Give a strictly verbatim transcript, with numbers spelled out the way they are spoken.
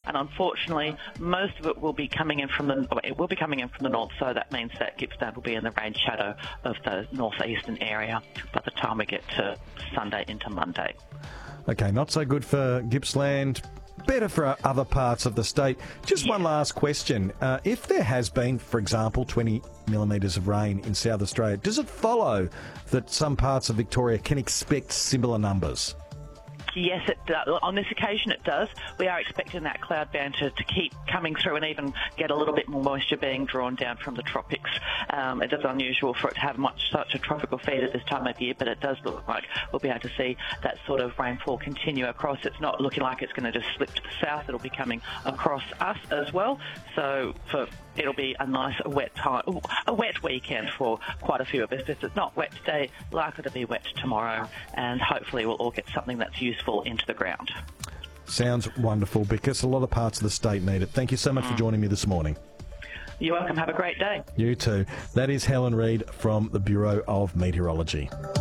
and unfortunately, most of it will be coming in from the it will be coming in from the north. So that means that Gippsland will be in the rain shadow of the northeastern area by the time we get to Sunday into Monday. Okay, not so good for Gippsland. Better for other parts of the state. Just Yeah. one last question. Uh, if there has been, for example, twenty millimetres of rain in South Australia, does it follow that some parts of Victoria can expect similar numbers? Yes, it does. On this occasion it does. We are expecting that cloud band to, to keep coming through and even get a little bit more moisture being drawn down from the tropics. Um, it is unusual for it to have much such a tropical feed at this time of year, but it does look like we'll be able to see that sort of rainfall continue across. It's not looking like it's going to just slip to the south. It'll be coming across us as well. So for it'll be a nice wet time, a wet weekend for quite a few of us. If it's not wet today, likely to be wet tomorrow, and hopefully we'll all get something that's useful into the ground. Sounds wonderful, because a lot of parts of the state need it. Thank you so much for joining me this morning. You're welcome. Have a great day. You too. That is Helen Reid from the Bureau of Meteorology.